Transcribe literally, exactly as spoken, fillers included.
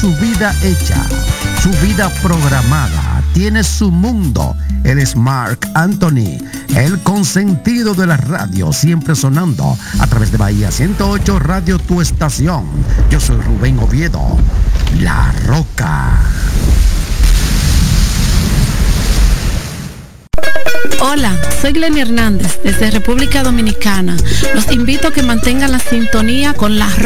su vida hecha, su vida programada, tiene su mundo. Él es Marc Anthony, el consentido de la radio, siempre sonando a través de Bahía ciento ocho Radio, tu estación. Yo soy Rubén Oviedo, La Roca. Hola, soy Glenny Hernández desde República Dominicana. Los invito a que mantengan la sintonía con La